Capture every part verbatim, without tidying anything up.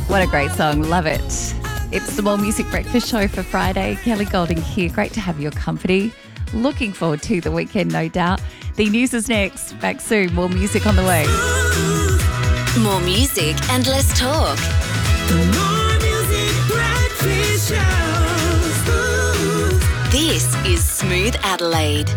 What a great song. Love it. It's the More Music Breakfast Show for Friday. Kelly Golding here. Great to have your company. Looking forward to the weekend, no doubt. The news is next. Back soon. More music on the way. More music and less talk. More Music Breakfast Show. This is Smooth Adelaide.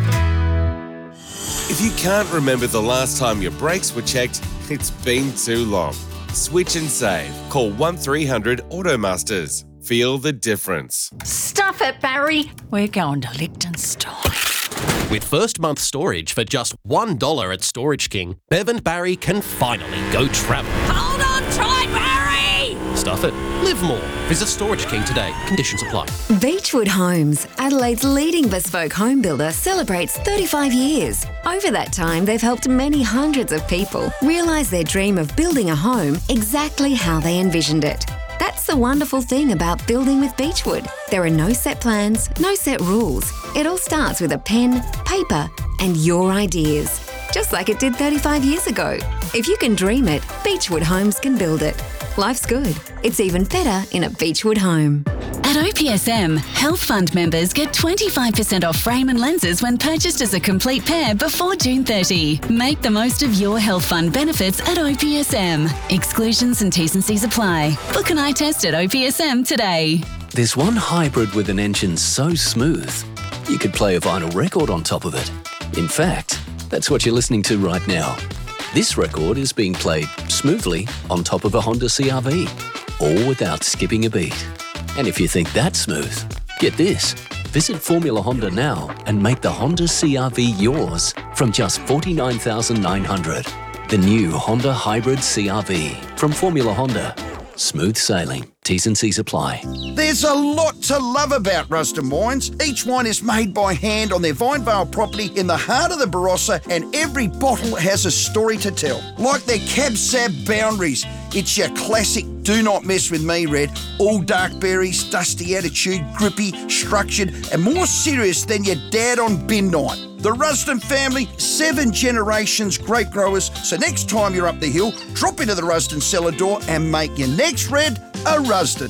If you can't remember the last time your brakes were checked, it's been too long. Switch and save. Call one three hundred Automasters. Feel the difference. Stuff it, Barry. We're going to Liechtenstein. With first month storage for just one dollar at Storage King, Bev and Barry can finally go travel. Hold on tight, Barry! Stuff it. Live more. Visit Storage King today. Conditions apply. Beechwood Homes, Adelaide's leading bespoke home builder, celebrates thirty-five years. Over that time, they've helped many hundreds of people realise their dream of building a home exactly how they envisioned it. That's the wonderful thing about building with Beechwood. There are no set plans, no set rules. It all starts with a pen, paper, and your ideas. Just like it did thirty-five years ago. If you can dream it, Beechwood Homes can build it. Life's good. It's even better in a Beechwood home. At O P S M, Health Fund members get twenty-five percent off frame and lenses when purchased as a complete pair before June thirtieth. Make the most of your Health Fund benefits at O P S M. Exclusions and T's and C's apply. Book an eye test at O P S M today. There's one hybrid with an engine so smooth, you could play a vinyl record on top of it. In fact, that's what you're listening to right now. This record is being played smoothly on top of a Honda C R V, all without skipping a beat. And if you think that's smooth, get this. Visit Formula Honda now and make the Honda C R V yours from just forty-nine thousand nine hundred dollars. The new Honda Hybrid C R V from Formula Honda. Smooth sailing. T's and C's apply. There's a lot to love about Rusden Wines. Each wine is made by hand on their Vinevale property in the heart of the Barossa, and every bottle has a story to tell. Like their Cab Sav Boundaries. It's your classic do not mess with me red. All dark berries, dusty attitude, grippy, structured, and more serious than your dad on bin night. The Rusden family, seven generations grape growers. So next time you're up the hill, drop into the Rusden cellar door and make your next red a Rusden.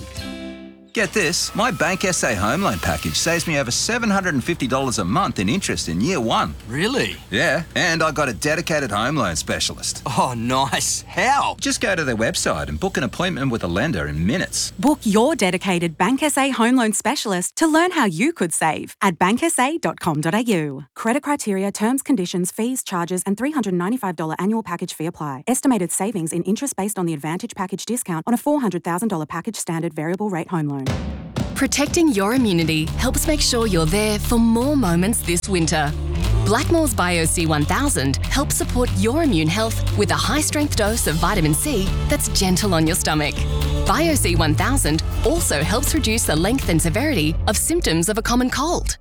Get this, my Bank S A home loan package saves me over seven hundred fifty dollars a month in interest in year one. Really? Yeah, and I got a dedicated home loan specialist. Oh, nice. How? Just go to their website and book an appointment with a lender in minutes. Book your dedicated Bank S A home loan specialist to learn how you could save at bank s a dot com dot a u. Credit criteria, terms, conditions, fees, charges, and three hundred ninety-five dollars annual package fee apply. Estimated savings in interest based on the Advantage package discount on a four hundred thousand dollars package standard variable rate home loan. Protecting your immunity helps make sure you're there for more moments this winter. Blackmore's Bio C one thousand helps support your immune health with a high-strength dose of vitamin C that's gentle on your stomach. Bio C one thousand also helps reduce the length and severity of symptoms of a common cold.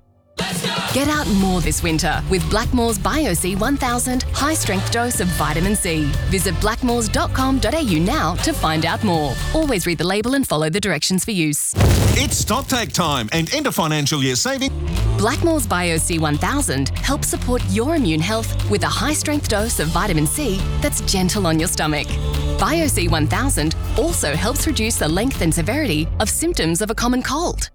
Get out more this winter with Blackmore's Bio C one thousand high-strength dose of vitamin C. Visit blackmores dot com dot a u now to find out more. Always read the label and follow the directions for use. It's stocktake time and end of financial year saving. Blackmore's Bio C one thousand helps support your immune health with a high-strength dose of vitamin C that's gentle on your stomach. Bio C one thousand also helps reduce the length and severity of symptoms of a common cold.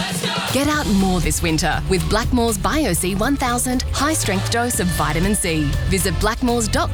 Get out more this winter with Blackmore's Bio C one thousand high-strength dose of vitamin C. Visit blackmores dot